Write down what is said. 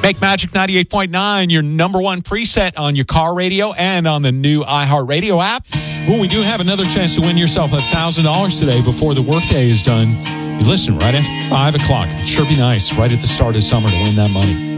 Make Magic 98.9 your number one preset on your car radio and on the new iHeartRadio app. Well, we do have another chance to win yourself $1,000 today before the workday is done. You listen right at 5 o'clock. It'd sure be nice right at the start of summer to win that money.